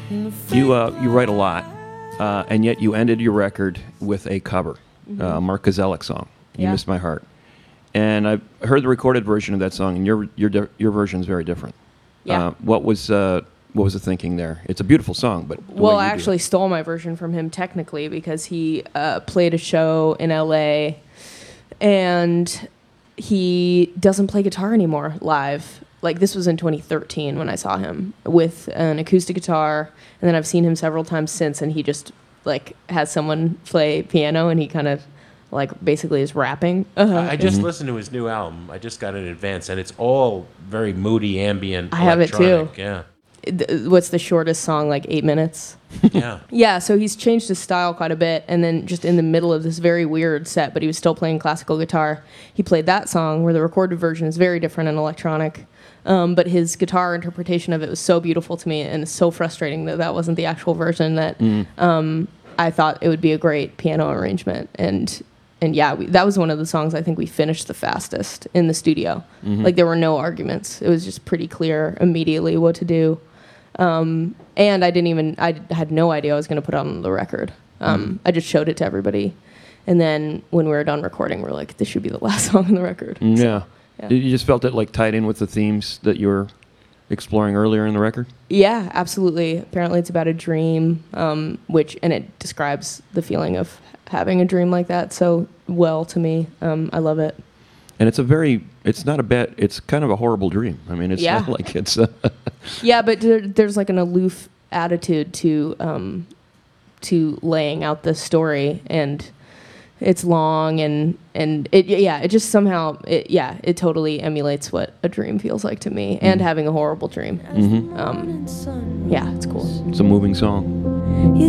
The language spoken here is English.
You write a lot, and yet you ended your record with a cover, Mark Kozelek song. You Yeah. Missed My Heart, and I heard the recorded version of that song, and your version is very different. Yeah. What was the thinking there? It's a beautiful song, but the Well, way I you do actually stole my version from him technically because he played a show in LA and he doesn't play guitar anymore live. Like, this was in 2013 when I saw him with an acoustic guitar, and then I've seen him several times since, and he just like has someone play piano, and he kind of like basically is rapping. I just listened to his new album. I just got it in advance, and it's all very moody, ambient. I have it too. electronic. Yeah, What's the shortest song? Like 8 minutes. yeah. Yeah, so he's changed his style quite a bit, and then just in the middle of this very weird set, but he was still playing classical guitar, he played that song where the recorded version is very different and electronic, but his guitar interpretation of it was so beautiful to me, and it's so frustrating that that wasn't the actual version that I thought it would be a great piano arrangement, and yeah, that was one of the songs I think we finished the fastest in the studio. Like, there were no arguments. It was just pretty clear immediately what to do. And I had no idea I was going to put it on the record. I just showed it to everybody. And then when we were done recording, we're like, this should be the last song on the record. Yeah. Yeah. You just felt it like tied in with the themes that you were exploring earlier in the record? Yeah, absolutely. Apparently it's about a dream, and it describes the feeling of having a dream like that so well to me. I love it. And it's kind of a horrible dream. I mean, it's not like it's... Yeah, but there's like an aloof attitude to laying out the story, and it's long, and it just somehow it totally emulates what a dream feels like to me, and having a horrible dream. Yeah, it's cool. It's a moving song.